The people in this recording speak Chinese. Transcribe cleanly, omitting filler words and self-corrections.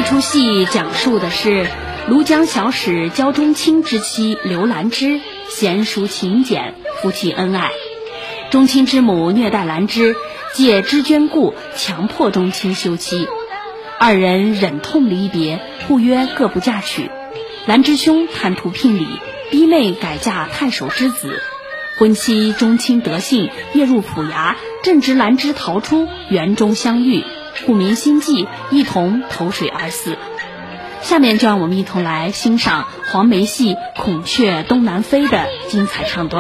出戏讲述的是庐江小史焦中卿之妻刘兰芝娴淑勤俭，夫妻恩爱。中卿之母虐待兰芝，借知捐故强迫中卿休妻，二人忍痛离别，不约各不嫁娶。兰芝兄贪图聘礼，逼妹改嫁太守之子。婚期中卿得信，夜入府衙，正值兰芝逃出，园中相遇，顾民心悸，一同投水而死。下面就让我们一同来欣赏黄梅戏《孔雀东南飞》的精彩唱段。